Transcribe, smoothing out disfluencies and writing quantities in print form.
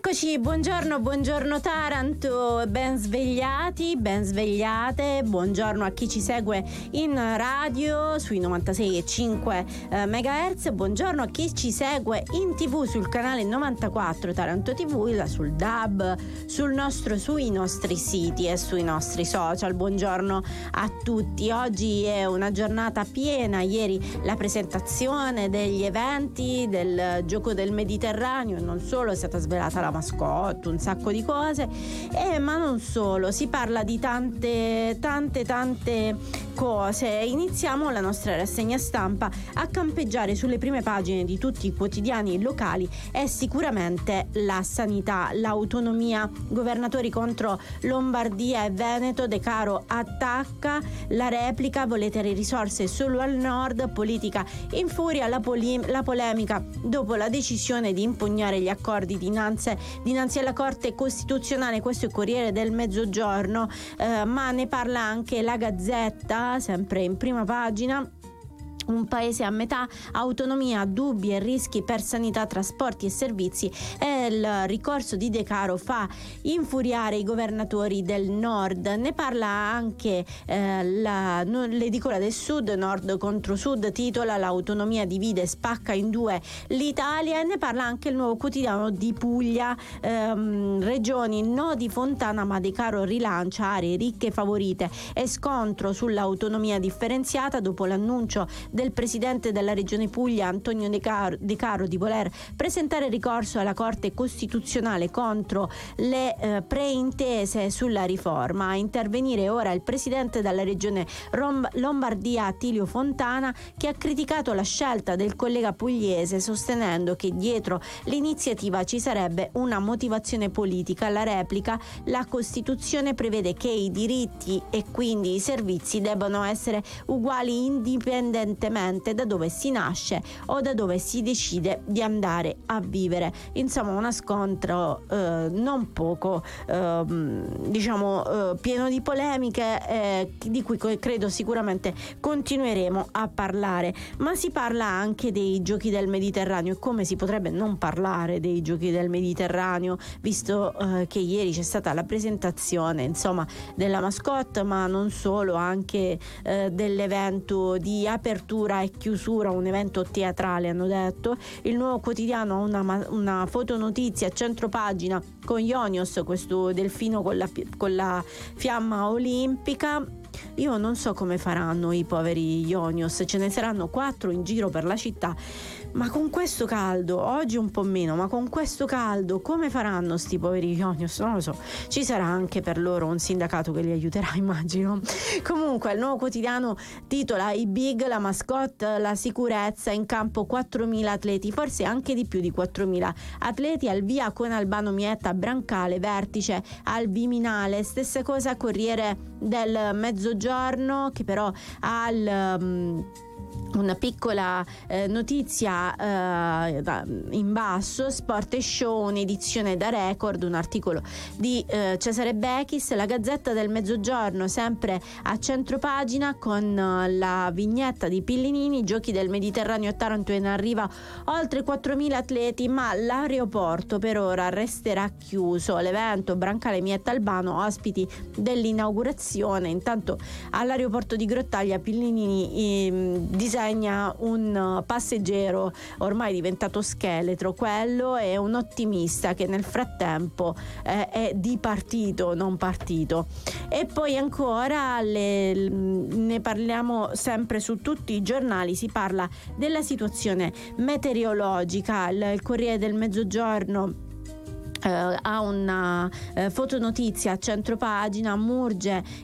Eccoci, buongiorno Taranto, ben svegliati, ben svegliate, buongiorno a chi ci segue in radio sui 96,5 MHz, buongiorno a chi ci segue in TV sul canale 94 Taranto TV, sul DAB, sui nostri siti e sui nostri social. Buongiorno a tutti. Oggi è una giornata piena, ieri la presentazione degli eventi del Gioco del Mediterraneo, non solo è stata svelata la mascotte, un sacco di cose, ma non solo, si parla di tante cose. Iniziamo la nostra rassegna stampa. A campeggiare sulle prime pagine di tutti i quotidiani locali è sicuramente la sanità, l'autonomia, governatori contro Lombardia e Veneto, De Caro attacca, la replica, volete le risorse solo al nord, politica infuria, la polemica dopo la decisione di impugnare gli accordi dinanzi alla Corte Costituzionale. Questo è il Corriere del Mezzogiorno, ma ne parla anche la Gazzetta, sempre in prima pagina. Un paese a metà, autonomia, dubbi e rischi per sanità, trasporti e servizi, e il ricorso di De Caro fa infuriare i governatori del nord. Ne parla anche l'edicola del sud, nord contro sud, titola l'autonomia divide, spacca in due l'Italia, e ne parla anche il Nuovo Quotidiano di Puglia, regioni no di Fontana ma De Caro rilancia aree ricche favorite e scontro sull'autonomia differenziata dopo l'annuncio del presidente della regione Puglia Antonio De Caro di voler presentare ricorso alla Corte Costituzionale contro le preintese sulla riforma. A intervenire ora il presidente della regione Lombardia Attilio Fontana, che ha criticato la scelta del collega pugliese sostenendo che dietro l'iniziativa ci sarebbe una motivazione politica. La replica: la Costituzione prevede che i diritti e quindi i servizi debbano essere uguali indipendentemente da dove si nasce o da dove si decide di andare a vivere. Insomma, uno scontro non poco pieno di polemiche, di cui credo sicuramente continueremo a parlare. Ma si parla anche dei Giochi del Mediterraneo, e come si potrebbe non parlare dei Giochi del Mediterraneo, visto che ieri c'è stata la presentazione della mascotte, ma non solo, anche dell'evento di apertura e chiusura, un evento teatrale, hanno detto. Il Nuovo Quotidiano ha una fotonotizia a centropagina con Ionios, questo delfino con la fiamma olimpica. Io non so come faranno i poveri Ionios, ce ne saranno 4 in giro per la città, ma con questo caldo, oggi un po' meno, ma con questo caldo come faranno sti poveri Ionios? Non lo so, ci sarà anche per loro un sindacato che li aiuterà, immagino. Comunque il Nuovo Quotidiano titola i big, la mascotte, la sicurezza, in campo 4.000 atleti, forse anche di più di 4.000 atleti, al via con Albano Mietta, Brancale, vertice al Viminale. Stessa cosa Corriere del Mezzogiorno, che però ha una piccola notizia in basso: Sport e Show, un'edizione da record, un articolo di Cesare Bechis. La Gazzetta del Mezzogiorno, sempre a centropagina, con la vignetta di Pillinini: Giochi del Mediterraneo a Taranto, in arriva oltre 4.000 atleti, ma l'aeroporto per ora resterà chiuso. L'evento Brancale Mietta Albano, ospiti dell'inaugurazione. Intanto all'aeroporto di Grottaglia Pillinini disegna un passeggero ormai diventato scheletro, quello è un ottimista che nel frattempo è di partito, non partito. E poi ancora ne parliamo sempre su tutti i giornali, si parla della situazione meteorologica. Il Corriere del Mezzogiorno ha una fotonotizia a centropagina: Murge